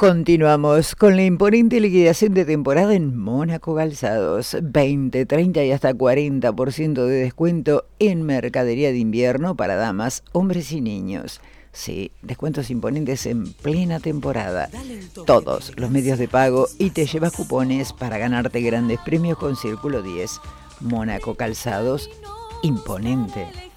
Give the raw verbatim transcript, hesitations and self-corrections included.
Continuamos con la imponente liquidación de temporada en Mónaco Calzados. veinte, treinta y hasta cuarenta por ciento de descuento en mercadería de invierno para damas, hombres y niños. Sí, descuentos imponentes en plena temporada. Todos los medios de pago y te llevas cupones para ganarte grandes premios con Círculo diez. Mónaco Calzados, imponente.